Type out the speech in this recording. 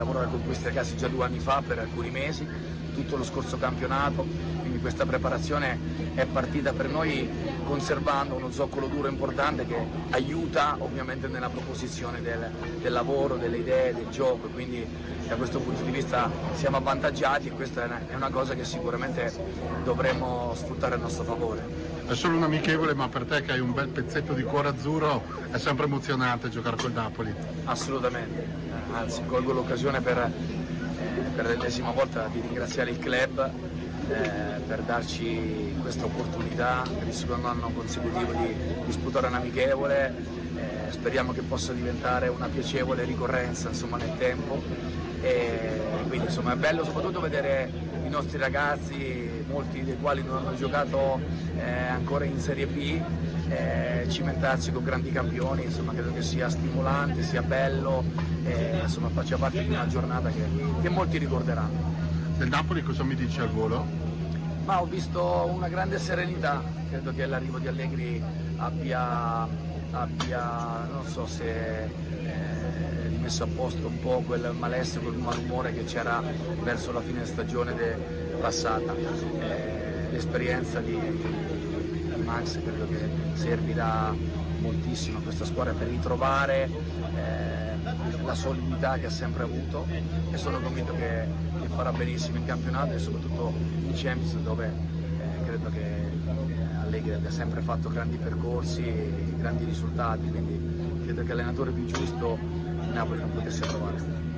lavorare con questi ragazzi già 2 anni fa per alcuni mesi, tutto lo scorso campionato, quindi questa preparazione è partita per noi conservando uno zoccolo duro importante che aiuta ovviamente nella proposizione del lavoro, delle idee, del gioco, quindi da questo punto di vista siamo avvantaggiati e questa è una cosa che sicuramente dovremo sfruttare a nostro favore. È solo un amichevole, ma per te che hai un bel pezzetto di cuore azzurro è sempre emozionante giocare col Napoli. Assolutamente, anzi colgo l'occasione per l'ennesima volta di ringraziare il club per darci questa opportunità per il secondo anno consecutivo di disputare un amichevole, speriamo che possa diventare una piacevole ricorrenza insomma, nel tempo e quindi insomma, è bello soprattutto vedere i nostri ragazzi, molti dei quali non hanno giocato ancora in Serie B, cimentarsi con grandi campioni, insomma credo che sia stimolante, sia bello e insomma faccia parte di una giornata che molti ricorderanno. Del Napoli cosa mi dici al volo? Ma ho visto una grande serenità, credo che l'arrivo di Allegri abbia non so se rimesso a posto un po' quel malessere, quel malumore che c'era verso la fine stagione passata. L'esperienza di Max credo che servirà moltissimo a questa squadra per ritrovare la solidità che ha sempre avuto e sono convinto che farà benissimo in campionato e soprattutto in Champions dove credo che Allegri abbia sempre fatto grandi percorsi, grandi risultati, quindi credo che l'allenatore più giusto il Napoli non potesse trovare.